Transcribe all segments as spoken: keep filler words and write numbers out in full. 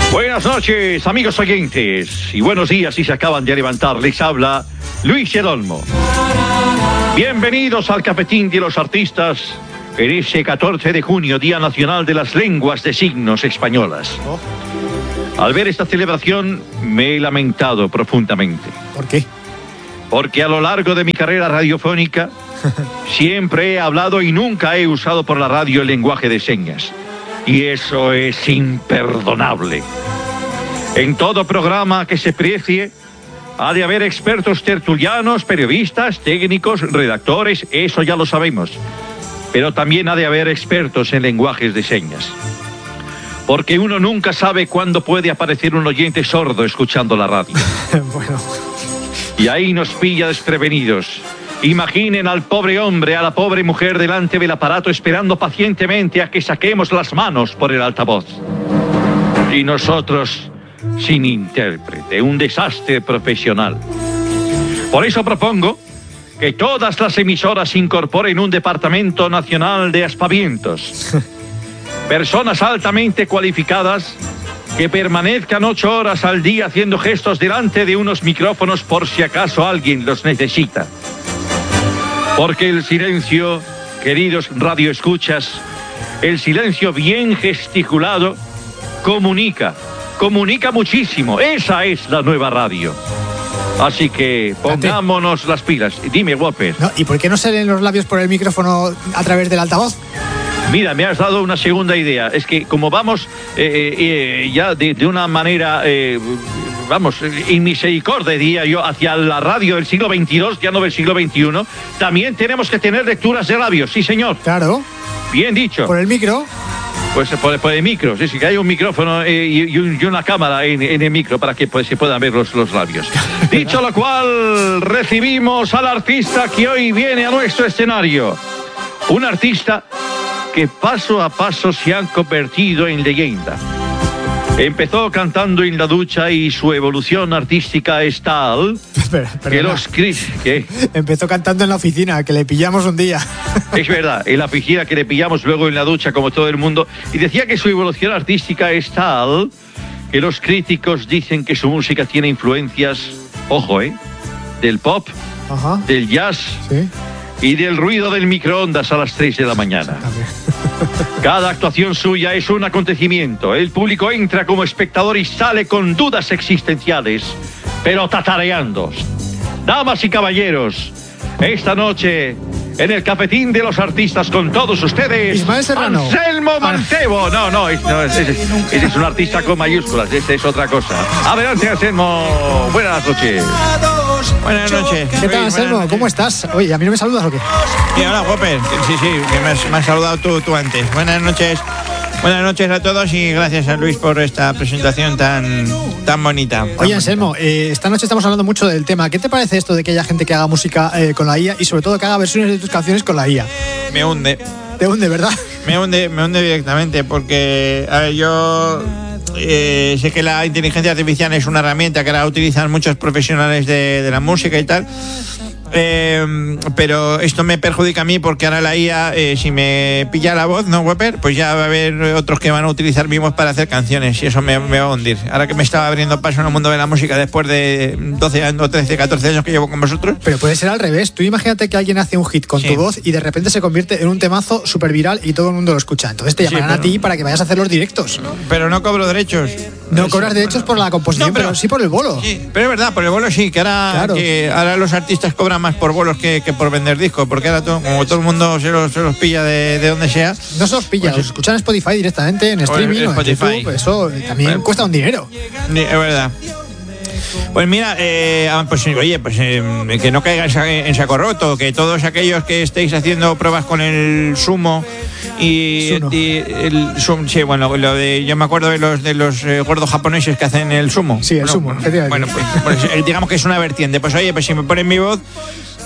Buenas noches, amigos oyentes, y buenos días si se acaban de levantar. Les habla Luis El Olmo. Bienvenidos al Cafetín de los Artistas en ese catorce de junio, Día Nacional de las Lenguas de Signos Españolas. Al ver esta celebración me he lamentado profundamente. ¿Por qué? Porque a lo largo de mi carrera radiofónica siempre he hablado y nunca he usado por la radio el lenguaje de señas. Y eso es imperdonable. En todo programa que se precie, ha de haber expertos tertulianos, periodistas, técnicos, redactores, eso ya lo sabemos. Pero también ha de haber expertos en lenguajes de señas. Porque uno nunca sabe cuándo puede aparecer un oyente sordo escuchando la radio. Bueno. Y ahí nos pilla desprevenidos. Imaginen al pobre hombre, a la pobre mujer delante del aparato esperando pacientemente a que saquemos las manos por el altavoz. Y nosotros sin intérprete, un desastre profesional. Por eso propongo que todas las emisoras incorporen un departamento nacional de aspavientos. Personas altamente cualificadas que permanezcan ocho horas al día haciendo gestos delante de unos micrófonos por si acaso alguien los necesita. Porque el silencio, queridos radioescuchas, el silencio bien gesticulado comunica, comunica muchísimo. Esa es la nueva radio. Así que pongámonos las pilas. Dime, Whopper. No, ¿y por qué no salen los labios por el micrófono a través del altavoz? Mira, me has dado una segunda idea. Es que como vamos eh, eh, ya de, de una manera, eh, vamos, en misericordia, diría yo, hacia la radio del siglo veintidós, ya no del siglo veintiuno, también tenemos que tener lecturas de labios, sí señor. Claro. Bien dicho. ¿Por el micro? Pues por, por el micro, sí, sí, que hay un micrófono eh, y, y, un, y una cámara en, en el micro para que pues, se puedan ver los, los labios. Dicho lo cual, recibimos al artista que hoy viene a nuestro escenario. Un artista que paso a paso se han convertido en leyenda. Empezó cantando en la ducha y su evolución artística es tal que los cris... ¿Qué? Empezó cantando en la oficina, que le pillamos un día. Es verdad, en la oficina que le pillamos luego en la ducha como todo el mundo. Y decía que su evolución artística es tal que los críticos dicen que su música tiene influencias, ojo, ¿eh? Del pop, Ajá. del jazz... Sí. Y del ruido del microondas a las tres de la mañana. Cada actuación suya es un acontecimiento. El público entra como espectador y sale con dudas existenciales, pero tatareando. Damas y caballeros, esta noche en el Cafetín de los Artistas con todos ustedes, Ismael Serrano. Anselmo Mancebo. No, no, es, no ese, ese es un artista con mayúsculas, ese es otra cosa. Adelante, Anselmo. Buenas noches. Buenas noches. ¿Qué tal, Anselmo? ¿Cómo estás? Oye, ¿a mí no me saludas o qué? Sí, hola, Whopper. Sí, sí, que me has, me has saludado tú, tú antes. Buenas noches. Buenas noches a todos y gracias a Luis por esta presentación tan, tan bonita. Tan Oye, Anselmo, eh, esta noche estamos hablando mucho del tema. ¿Qué te parece esto de que haya gente que haga música eh, con la I A y sobre todo que haga versiones de tus canciones con la I A? Me hunde. Te hunde, ¿verdad? Me hunde, me hunde directamente porque, a ver, yo... Eh, sé que la inteligencia artificial es una herramienta que la utilizan muchos profesionales de, de la música y tal, eh, pero esto me perjudica a mí porque ahora la I A, eh, si me pilla la voz, ¿no, Whopper? Pues ya va a haber otros que van a utilizar mi voz para hacer canciones y eso me, me va a hundir. Ahora que me estaba abriendo paso en el mundo de la música después de doce años, trece, catorce años que llevo con vosotros. Pero puede ser al revés. Tú imagínate que alguien hace un hit con Sí. tu voz y de repente se convierte en un temazo súper viral y todo el mundo lo escucha. Entonces te llamarán Sí, pero- a ti para que vayas a hacer los directos. Pero no cobro derechos. No cobras derechos por la composición, No, pero- pero sí por el bolo. Sí, pero es verdad, por el bolo sí, que ahora, Claro. que ahora los artistas cobran más por bolos que, que por vender discos, porque ahora todo, como todo el mundo se los, se los pilla de, de donde sea. No se los pilla, Pues los escuchan en Spotify directamente, en streaming, en o en Spotify. YouTube. Eso también Bueno. cuesta un dinero. Sí, es verdad. Pues mira, eh, pues oye, pues eh, que no caigáis en saco roto, que todos aquellos que estéis haciendo pruebas con el sumo y, Suno. y el sum, sí, bueno, lo de, yo me acuerdo de los de los eh, gordos japoneses que hacen el sumo. Sí, el Bueno, sumo, bueno, efectivamente. bueno, pues, pues, eh, digamos que es una vertiente. Pues oye, pues si me ponen mi voz,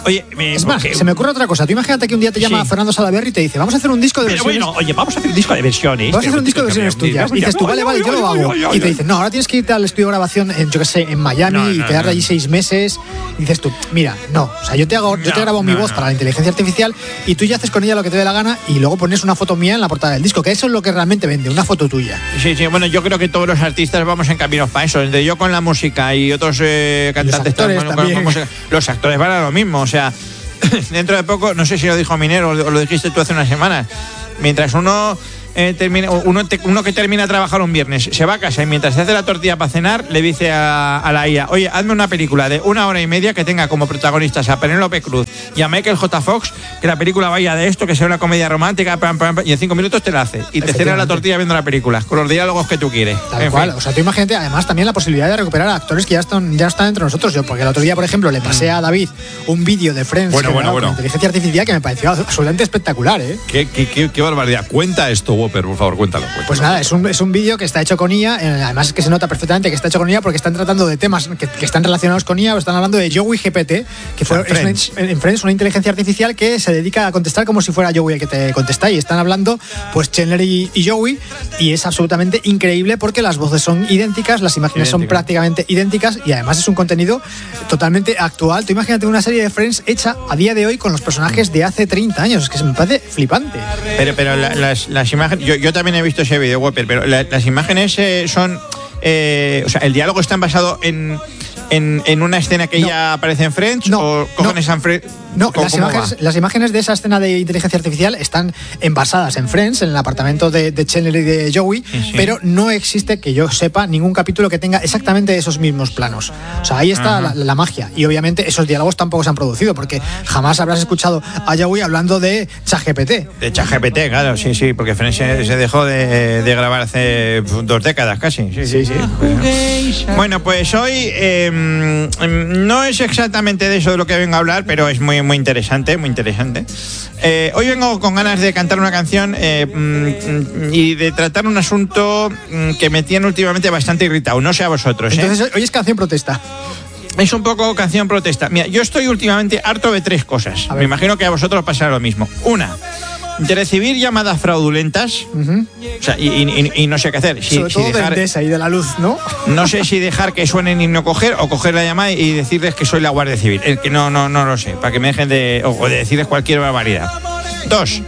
Oye, me, Es más, porque, se me ocurre otra cosa. Tú imagínate que un día te llama sí. Fernando Salaverry y te dice, vamos a hacer un disco de Pero versiones. bueno, oye, vamos a hacer un disco de versiones. Vamos a hacer un disco de versiones tuyas. Y dices tú, vale, vale, yo lo hago. Y te dicen, no, ahora tienes que irte al estudio de grabación, en, yo qué sé, en Miami No, no, y quedarte no. allí seis meses. Y dices tú, mira, no. O sea, yo te hago, yo No, te grabo mi no, voz no. para la inteligencia artificial y tú ya haces con ella lo que te dé la gana y luego pones una foto mía en la portada del disco, que eso es lo que realmente vende, una foto tuya. Sí, sí, bueno, yo creo que todos los artistas vamos en caminos para eso. Entre yo con la música y otros eh, cantantes actores con- con- también. con música, los actores van a lo mismo. O sea, dentro de poco, no sé si lo dijo Minero o lo dijiste tú hace unas semanas, mientras uno eh, termina, uno, te- uno que termina de trabajar un viernes se va a casa y mientras se hace la tortilla para cenar le dice a, a la I A, oye, hazme una película de una hora y media que tenga como protagonistas a Penélope Cruz y a Michael J. Fox, que la película vaya de esto, que sea una comedia romántica, pam, pam, pam, y en cinco minutos te la hace y te cena la tortilla viendo la película con los diálogos que tú quieres. Tal En cual. fin. O sea, tú imagínate, además, también la posibilidad de recuperar a actores que ya están, ya están entre nosotros. Yo, porque el otro día, por ejemplo, le pasé a David un vídeo de Friends Bueno, bueno, generado bueno. con inteligencia artificial que me pareció absolutamente espectacular, ¿eh? ¿Qué, qué, qué, qué barbaridad. Cuenta esto, Whopper, por favor, cuéntalo. cuéntalo. Pues nada, es un, es un vídeo que está hecho con I A, eh, además es que se nota perfectamente que está hecho con I A porque están tratando de temas que, que están relacionados con I A, o están hablando de Joey G P T, que fue O sea, es una- Friends. en Friends una inteligencia artificial que se dedica a contestar como si fuera Joey el que te contesta, y están hablando pues Chandler y, y Joey, y es absolutamente increíble porque las voces son idénticas, las imágenes son Idénticas. prácticamente idénticas y además es un contenido totalmente actual. Tú imagínate una serie de Friends hecha a día de hoy con los personajes de hace treinta años, es que se me parece flipante. Pero, pero la- las, las imágenes, yo, yo también he visto ese vídeo, Whopper, pero la- las imágenes eh, son, eh, o sea, el diálogo está basado en, en, en una escena que No. ya aparece en Friends No, o cogen no. esa en Friends. No, ¿Cómo- las cómo imágenes, va? las imágenes de esa escena de inteligencia artificial están envasadas en Friends, en el apartamento de, de Chandler y de Joey, Sí, sí. pero no existe, que yo sepa, ningún capítulo que tenga exactamente esos mismos planos. O sea, ahí está la, la magia. Y obviamente esos diálogos tampoco se han producido, porque jamás habrás escuchado a Joey hablando de ChatGPT. De ChatGPT, claro, sí, sí, porque Friends se, se dejó de, de grabar hace dos décadas casi. Sí, sí, sí. Bueno, pues hoy eh, mm, no es exactamente de eso de lo que vengo a hablar, pero es muy, muy interesante, muy interesante. Eh, hoy vengo con ganas de cantar una canción eh, mm, y de tratar un asunto mm, que me tiene últimamente bastante irritado. No sé a vosotros, ¿eh? Entonces, hoy es canción protesta. Es un poco canción protesta. Mira, yo estoy últimamente harto de tres cosas. A ver. Me imagino que a vosotros pasará lo mismo. Una, de recibir llamadas fraudulentas. Ujú. O sea, y, y- y no sé qué hacer. Si, Sobre si todo de dejar, Endesa y de la luz, ¿no? no sé si dejar que suenen y no coger, o coger la llamada y decirles que soy la Guardia Civil. El que no, no, no lo sé, para que me dejen de. O de decirles cualquier barbaridad. Dos,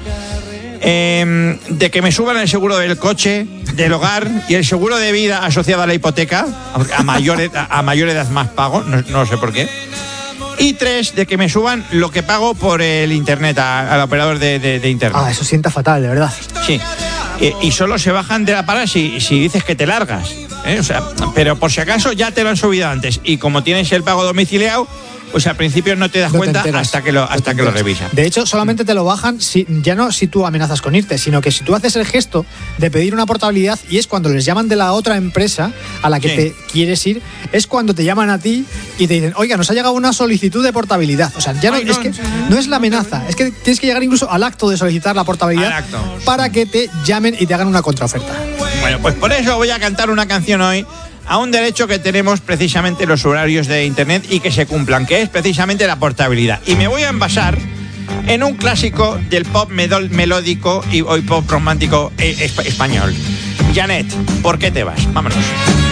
eh, de que me suban el seguro del coche, del hogar y el seguro de vida asociado a la hipoteca. Aunque a mayor, ed- a mayor edad más pago, no, no sé por qué. Y tres, de que me suban lo que pago por el internet, a- al operador de, de- de internet. Ah, eso sienta fatal, de verdad. Sí. Eh, y solo se bajan de la parada si, si dices que te largas. ¿eh? O sea, pero por si acaso ya te lo han subido antes. Y como tienes el pago domiciliado, pues al principio no te das No te cuenta enteras. hasta que lo, No te hasta que lo enteras. revisas. De hecho, solamente te lo bajan si, ya no si tú amenazas con irte, sino que si tú haces el gesto de pedir una portabilidad, y es cuando les llaman de la otra empresa a la que Sí. te quieres ir, es cuando te llaman a ti y te dicen, oiga, nos ha llegado una solicitud de portabilidad. O sea, ya no, Ay, no, es que sí. no es la amenaza, es que tienes que llegar incluso al acto de solicitar la portabilidad Al acto. para que te llamen y te hagan una contraoferta. Bueno, pues por eso voy a cantar una canción hoy a un derecho que tenemos precisamente los horarios de internet y que se cumplan, que es precisamente la portabilidad. Y me voy a envasar en un clásico del pop medol- melódico y hoy pop romántico eh, esp- español. Janet, ¿por qué te vas? Vámonos.